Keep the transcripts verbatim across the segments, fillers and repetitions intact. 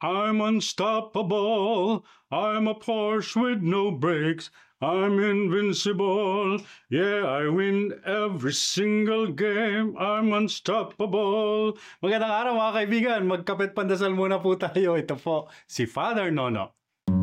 I'm unstoppable. I'm a Porsche with no brakes. I'm invincible. Yeah, I win every single game. I'm unstoppable. Magandang araw mga kaibigan. Magkapit pandasal muna po tayo. Ito po si Father Nono.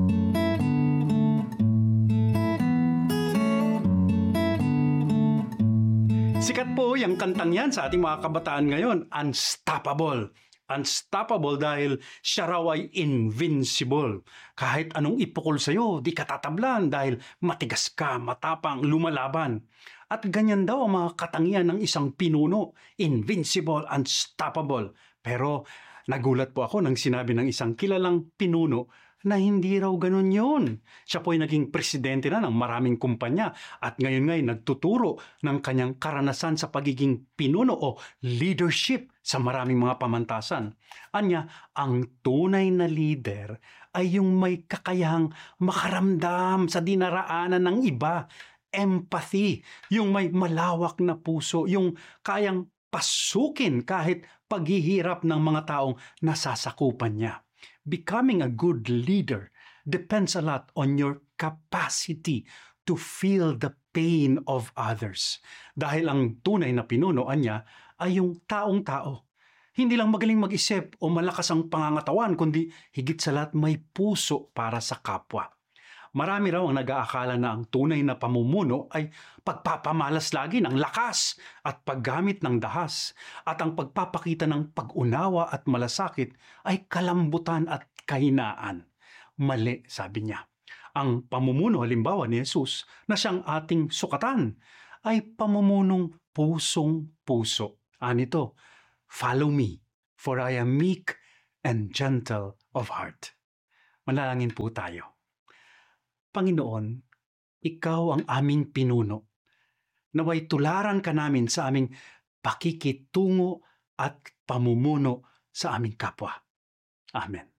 Sikat po yung kantang yan sa ating mga kabataan ngayon. Unstoppable. Unstoppable dahil siya raw ay invincible. Kahit anong ipukol sa'yo, di katatablan dahil matigas ka, matapang, lumalaban. At ganyan daw ang mga katangian ng isang pinuno. Invincible, unstoppable. Pero nagulat po ako nang sinabi ng isang kilalang pinuno na hindi raw ganun yun. Siya po ay naging presidente na ng maraming kumpanya at ngayon ngay nagtuturo ng kanyang karanasan sa pagiging pinuno o leadership sa maraming mga pamantasan. Anya, ang tunay na leader ay yung may kakayahang makaramdam sa dinaraanan ng iba. Empathy, yung may malawak na puso, yung kayang pasukin kahit paghihirap ng mga taong nasasakupan niya. Becoming a good leader depends a lot on your capacity to feel the pain of others. Dahil ang tunay na pinunoan niya ay yung taong-tao. Hindi lang magaling mag-isip o malakas ang pangangatawan, kundi higit sa lahat may puso para sa kapwa. Marami raw ang nag-aakala na ang tunay na pamumuno ay pagpapamalas lagi ng lakas at paggamit ng dahas at ang pagpapakita ng pag-unawa at malasakit ay kalambutan at kahinaan. Mali, sabi niya. Ang pamumuno halimbawa ni Jesus na siyang ating sukatan ay pamumunong pusong-puso. Anito, follow me, for I am meek and gentle of heart. Manalangin po tayo. Panginoon, Ikaw ang aming pinuno. Naway tularan ka namin sa aming pakikitungo at pamumuno sa aming kapwa. Amen.